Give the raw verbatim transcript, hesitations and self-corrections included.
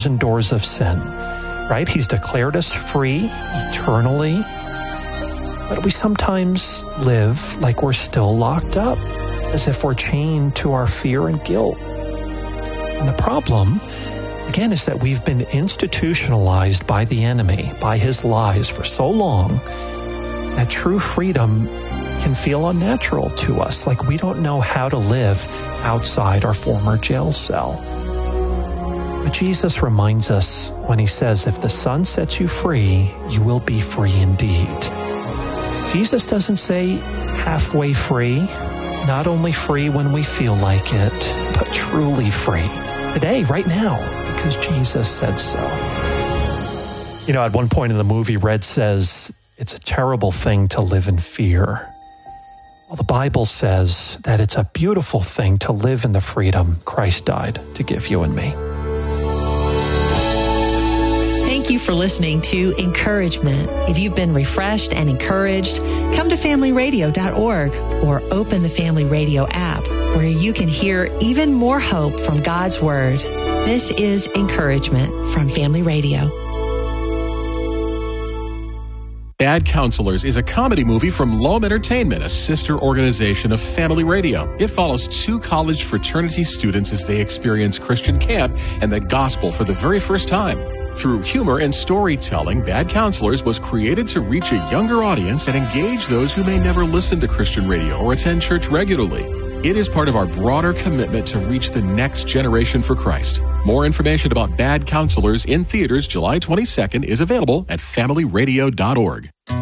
and doors of sin, right? He's declared us free eternally, but we sometimes live like we're still locked up, as if we're chained to our fear and guilt. And the problem, again, is that we've been institutionalized by the enemy, by his lies for so long, that true freedom can feel unnatural to us, like we don't know how to live outside our former jail cell. But Jesus reminds us when he says, if the Son sets you free, you will be free indeed. Jesus doesn't say halfway free, not only free when we feel like it, but truly free. Today, right now, because Jesus said so. You know, at one point in the movie, Red says, it's a terrible thing to live in fear. Well, the Bible says that it's a beautiful thing to live in the freedom Christ died to give you and me. Thank you for listening to Encouragement. If you've been refreshed and encouraged, come to family radio dot org or open the Family Radio app, where you can hear even more hope from God's Word. This is Encouragement from Family Radio. Bad Counselors is a comedy movie from Loam Entertainment, a sister organization of Family Radio. It follows two college fraternity students as they experience Christian camp and the gospel for the very first time. Through humor and storytelling, Bad Counselors was created to reach a younger audience and engage those who may never listen to Christian radio or attend church regularly. It is part of our broader commitment to reach the next generation for Christ. More information about Bad Counselors in theaters July twenty-second is available at family radio dot org.